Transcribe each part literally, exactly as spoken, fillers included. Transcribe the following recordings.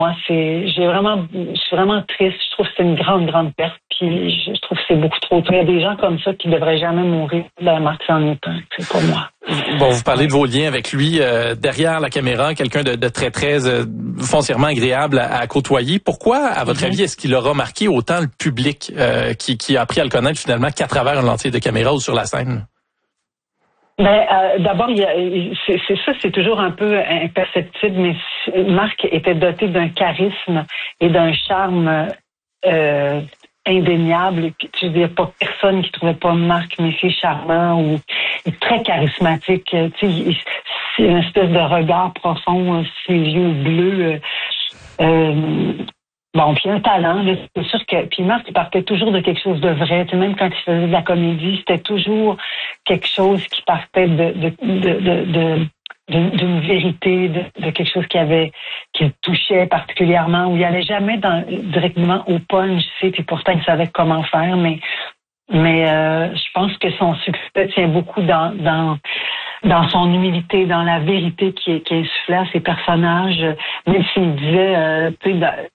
moi. C'est, j'ai vraiment, je suis vraiment triste. Je trouve que c'est une grande, grande perte. Puis je, je trouve que c'est beaucoup trop. Il y a des gens comme ça qui devraient jamais mourir. Ben, Marc, c'en est un. C'est pas moi. Bon, vous parlez de vos liens avec lui euh, derrière la caméra, quelqu'un de, de très, très euh, foncièrement agréable à, à côtoyer. Pourquoi, à votre mm-hmm. avis, est-ce qu'il aura marqué autant le public euh, qui, qui a appris à le connaître finalement qu'à travers un lentille de caméra ou sur la scène? Ben, euh, d'abord, il y a, c'est, c'est ça, c'est toujours un peu imperceptible, mais Marc était doté d'un charisme et d'un charme euh, indéniable. Je veux dire, pas personne qui trouvait pas Marc Messier charmant ou très charismatique. Tu sais, c'est une espèce de regard profond, ses yeux bleus. Euh, Bon, puis un talent, là, c'est sûr que... Puis Marc, il partait toujours de quelque chose de vrai. Tu sais, même quand il faisait de la comédie, c'était toujours quelque chose qui partait de, de, de, de, de, de d'une vérité, de, de quelque chose qui avait, qui le touchait particulièrement, où il allait jamais dans, directement au punch, tu sais, puis pourtant il savait comment faire, mais, mais euh, je pense que son succès tient beaucoup dans, dans, dans son humilité, dans la vérité qui, qui insufflait à ses personnages, même s'il disait, euh, tu sais,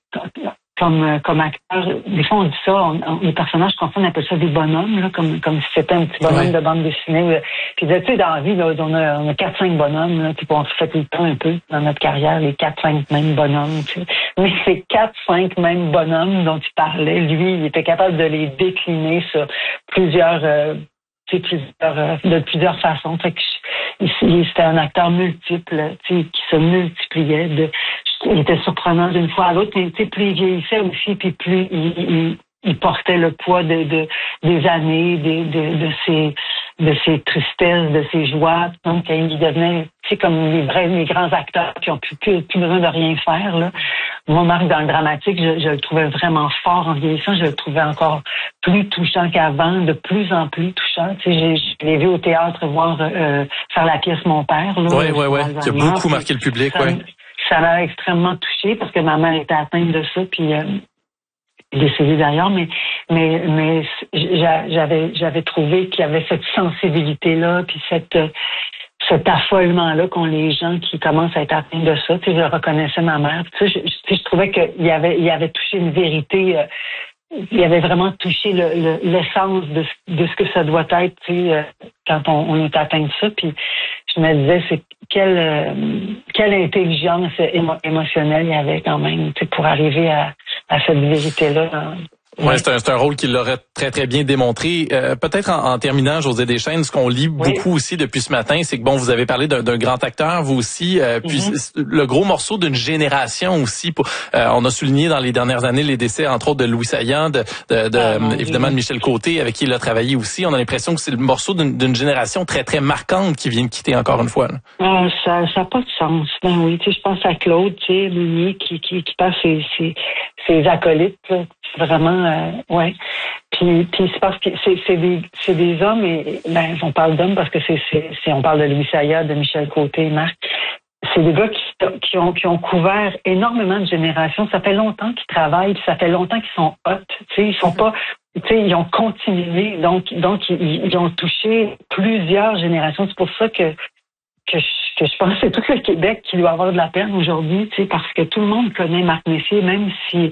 comme comme acteur, des fois on dit ça, on, on, les personnages qu'on fait, on appelle ça des bonhommes, là, comme comme si c'était un petit bonhomme ouais. de bande dessinée. Là. Puis tu sais, dans la vie, là, on a on a quatre cinq bonhommes, là, puis on se fait tout le temps un peu dans notre carrière, les quatre cinq mêmes bonhommes. Tu sais. Mais ces quatre cinq mêmes bonhommes dont il parlait, lui, il était capable de les décliner sur plusieurs euh, tu sais, plusieurs euh, de plusieurs façons. Fait que je, il, c'était un acteur multiple, tu sais, qui se multipliait. De, il était surprenant d'une fois à l'autre, mais tu sais, plus il vieillissait aussi, puis plus il, il, il portait le poids de, de des années, de, de, de ses de ses tristesses, de ses joies. Donc, il devenait, tu sais, comme les vrais, les grands acteurs qui ont plus, plus, plus besoin de rien faire, là. Moi, Marc, dans le dramatique, je, je le trouvais vraiment fort en vieillissant. Je le trouvais encore plus touchant qu'avant, de plus en plus touchant. Tu sais, je l'ai vu au théâtre voir euh, faire la pièce Mon Père. Oui, oui, oui. Qui a beaucoup marqué le public, oui. Ça m'a extrêmement touchée parce que ma mère était atteinte de ça, puis euh, décédée d'ailleurs, mais mais mais j'avais j'avais trouvé qu'il y avait cette sensibilité-là, puis cette cet affolement-là qu'ont les gens qui commencent à être atteints de ça. Tu sais, je reconnaissais ma mère. Tu sais, je, je, je trouvais qu'il avait il avait touché une vérité. Euh, il avait vraiment touché le, le, l'essence de, de ce que ça doit être, tu sais, euh, quand on, on est atteint de ça. Puis je me disais, c'est quelle euh, quelle intelligence émo- émotionnelle il y avait quand même, tu sais, pour arriver à, à cette vérité-là. Dans, Oui, ouais, c'est un, c'est un rôle qu'il l'aurait très, très bien démontré. Euh, peut-être en, en terminant, José Deschênes, ce qu'on lit oui. beaucoup aussi depuis ce matin, c'est que, bon, vous avez parlé d'un, d'un grand acteur, vous aussi, euh, puis mm-hmm. le gros morceau d'une génération aussi. Pour, euh, on a souligné dans les dernières années les décès, entre autres, de Louis Saillant, de, de, de ah, évidemment, de Michel Côté, avec qui il a travaillé aussi. On a l'impression que c'est le morceau d'une, d'une génération très, très marquante qui vient de quitter encore une fois. Là. Ah, ça n'a pas de sens. Ben oui, tu sais, je pense à Claude, tu sais, Meunier, qui, qui, qui passe ses, ses, ses acolytes, là. Vraiment, euh, ouais. Puis, puis c'est parce que c'est, c'est des, c'est des hommes et ben, on parle d'hommes parce que c'est, c'est, c'est on parle de Louis Saillant, de Michel Côté, Marc. C'est des gars qui, qui ont, qui ont couvert énormément de générations. Ça fait longtemps qu'ils travaillent, puis ça fait longtemps qu'ils sont hot. Tu sais, ils sont pas, tu sais, ils ont continué, donc, donc ils, ils ont touché plusieurs générations. C'est pour ça que que je, que je pense que c'est tout le Québec qui doit avoir de la peine aujourd'hui, tu sais, parce que tout le monde connaît Marc Messier, même si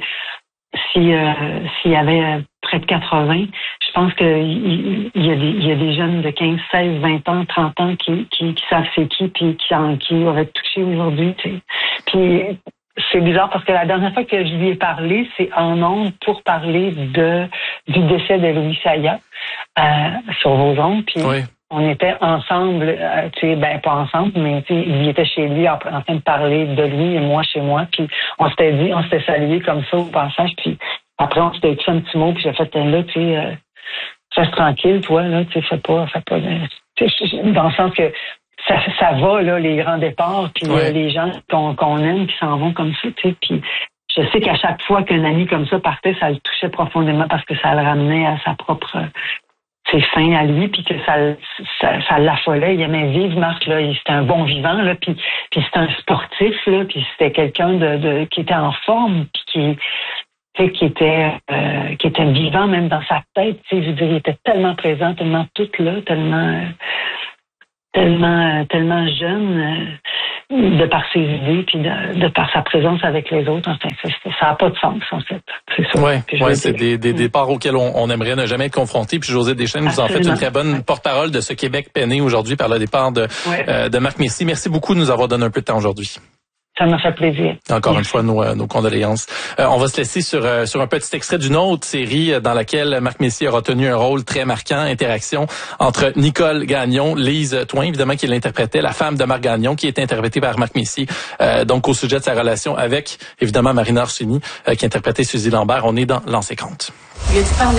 Si euh, s'il y avait euh, près de quatre-vingts, je pense que il, il y a des il y a des jeunes de quinze, seize, vingt ans, trente ans qui qui, qui savent c'est qui puis qui en qui auraient touché aujourd'hui, tu sais. Puis c'est bizarre parce que la dernière fois que je lui ai parlé, c'est en ondes pour parler de du décès de Louis Saillant euh, sur vos ondes. Puis oui. On était ensemble, euh, tu sais, ben pas ensemble, mais tu sais, il était chez lui en, en train de parler de lui et moi chez moi, puis on s'était dit, on s'était salué comme ça au passage, puis après on s'était dit un petit mot, puis j'ai fait là, tu sais, euh, reste tranquille, toi, là, tu sais, fais pas, fais pas, tu sais, dans le sens que ça, ça va là, les grands départs, puis ouais. euh, les gens qu'on, qu'on aime qui s'en vont comme ça, tu sais, puis je sais qu'à chaque fois qu'un ami comme ça partait, ça le touchait profondément parce que ça le ramenait à sa propre ses fins à lui, puis que ça, ça, ça l'affolait. Il aimait vivre, Marc, là. C'était un bon vivant, là, puis, puis c'était un sportif, là, puis c'était quelqu'un de, de qui était en forme, puis qui, tu sais, qui était, euh, qui était vivant même dans sa tête. Tu sais, je veux dire, il était tellement présent, tellement tout là, tellement, tellement, tellement jeune. de par ses idées, puis de, de par sa présence avec les autres. Enfin, ça n'a pas de sens, en fait. C'est ça. Ouais, ouais, c'est des, des départs auxquels on, on aimerait ne jamais être confronté. Puis Josée Deschênes, vous en faites une très bonne porte-parole de ce Québec peiné aujourd'hui par le départ de, ouais. euh, de Marc Messier. Merci beaucoup de nous avoir donné un peu de temps aujourd'hui. Ça m'a fait plaisir. Encore Merci. une fois, nos, nos condoléances. Euh, on va se laisser sur, euh, sur un petit extrait d'une autre série dans laquelle Marc Messier aura tenu un rôle très marquant, interaction entre Nicole Gagnon, Lise Twain, évidemment, qui l'interprétait, la femme de Marc Gagnon, qui est interprétée par Marc Messier, euh, donc au sujet de sa relation avec, évidemment, Marina Orsini, euh, qui interprétait Suzy Lambert. On est dans L'An cinquante. Lui as-tu parlé?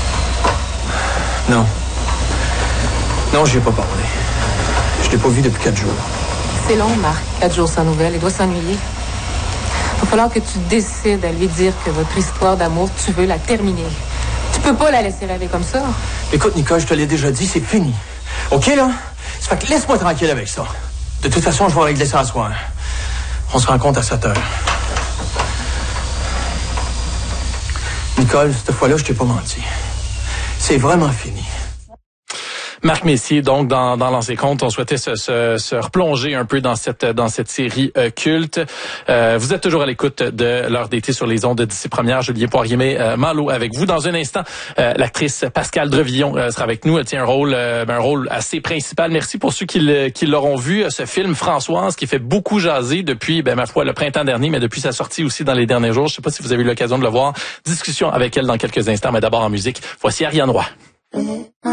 Non. Non, je lui ai pas parlé. Je l'ai pas vu depuis quatre jours. C'est long, Marc. Quatre jours sans nouvelles. Il doit s'ennuyer. Il va falloir que tu décides à lui dire que votre histoire d'amour, tu veux la terminer. Tu peux pas la laisser rêver comme ça. Écoute, Nicole, je te l'ai déjà dit, c'est fini. OK, là? Ça fait que laisse-moi tranquille avec ça. De toute façon, je vais régler ça à soir. On se rencontre à sept heures. Nicole, cette fois-là, je t'ai pas menti. C'est vraiment fini. Marc Messier, donc dans dans L'An cinquante, on souhaitait se, se, se replonger un peu dans cette dans cette série euh, culte. Euh, vous êtes toujours à l'écoute de l'heure d'été sur les ondes d'ici première. Julien Poirier euh, Malo avec vous. Dans un instant, euh, l'actrice Pascale Drevillon euh, sera avec nous. Elle tient un rôle euh, un rôle assez principal. Merci pour ceux qui, le, qui l'auront vu. Ce film Françoise qui fait beaucoup jaser depuis, ben ma foi, le printemps dernier, mais depuis sa sortie aussi dans les derniers jours. Je sais pas si vous avez eu l'occasion de le voir. Discussion avec elle dans quelques instants, mais d'abord en musique. Voici Ariane Roy.